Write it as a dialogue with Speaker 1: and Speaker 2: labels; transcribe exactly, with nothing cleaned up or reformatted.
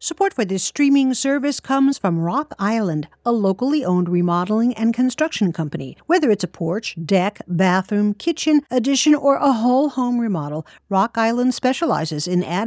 Speaker 1: Support for this streaming service comes from Rock Island, a locally owned remodeling and construction company. Whether it's a porch, deck, bathroom, kitchen, addition, or a whole home remodel, Rock Island specializes in adding